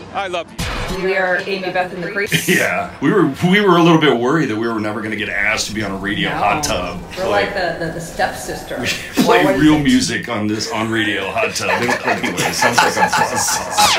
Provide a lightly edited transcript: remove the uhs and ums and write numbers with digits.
I love you. We are Amy Beth and the Creeps. Yeah, we were a little bit worried that we were never going to get asked to be on a radio hot tub. We're like the stepsister. Play real music on Radio Hot Tub. Anyway, sounds like a